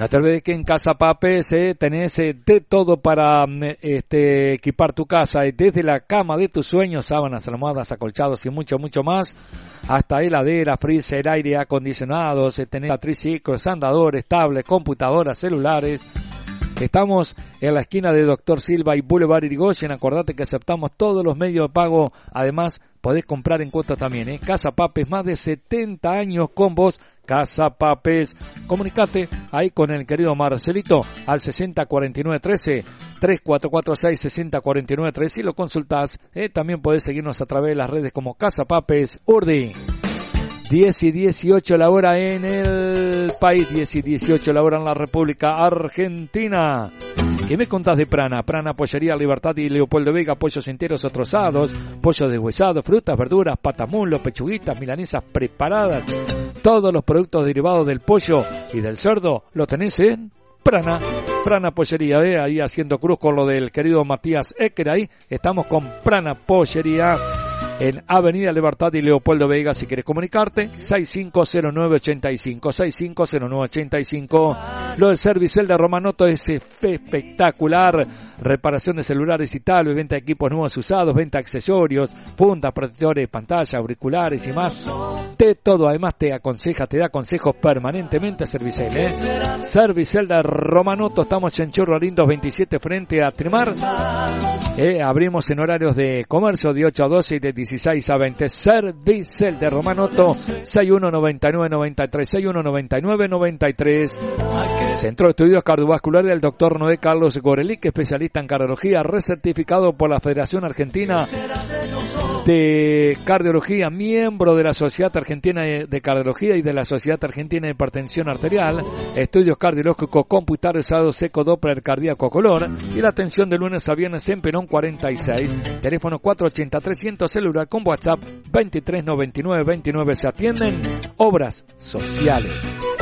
No te olvides que en Casa Papes tenés de todo para equipar tu casa, desde la cama de tus sueños, sábanas, almohadas, acolchados y mucho, mucho más, hasta heladera, freezer, aire acondicionados, tenés triciclos, andadores, tablets, computadoras, celulares. Estamos en la esquina de Doctor Silva y Boulevard Irigoyen. Acordate que aceptamos todos los medios de pago. Además, podés comprar en cuotas también. Casa Papes, más de 70 años con vos. Casa Papes. Comunicate ahí con el querido Marcelito al 604913, 3446-604913 y lo consultás. También podés seguirnos a través de las redes como Casa Papes Urdi. 10 y 18 la hora en el país, 10 y 18 la hora en la República Argentina. ¿Qué me contás de Prana? Prana, Pollería Libertad y Leopoldo Vega, pollos enteros o trozados, pollo deshuesado, frutas, verduras, patamulos, pechuguitas, milanesas preparadas. Todos los productos derivados del pollo y del cerdo lo tenés en Prana. Prana Pollería, ahí haciendo cruz con lo del querido Matías Ecker. Ahí estamos con Prana Pollería en Avenida Libertad y Leopoldo Vega. Si quieres comunicarte, 650985, 650985. Lo del Servicel de Romanoto es espectacular. Reparación de celulares y tal, venta de equipos nuevos usados, venta de accesorios, fundas, protectores de pantalla, auriculares y más. De todo, además te da consejos permanentemente Servicel, Servicel de Romanoto, estamos en Chorro Lindos 27 frente a Trimar. Abrimos en horarios de comercio de 8 a 12 y de 16 a 20. Servicel de Romanoto, 619993, 619993. Centro de Estudios Cardiovasculares del Dr. Noé Carlos Gorelic, especialista en cardiología, recertificado por la Federación Argentina de Cardiología, miembro de la Sociedad Argentina de Cardiología y de la Sociedad Argentina de Hipertensión Arterial. Estudios cardiológicos computarizados, eco Doppler cardíaco color, y la atención de lunes a viernes en Perón 46. Teléfono 480-300, celular con WhatsApp 239929. Se atienden obras sociales.